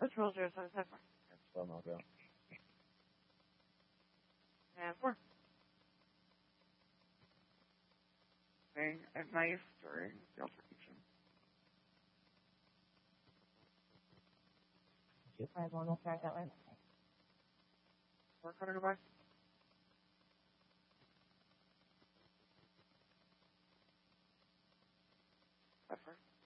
Let's roll 077. That's still no go. And 4. Okay, a knife during the altercation. Shoot fireball, don't start that way. 4 cutter goodbye. That first.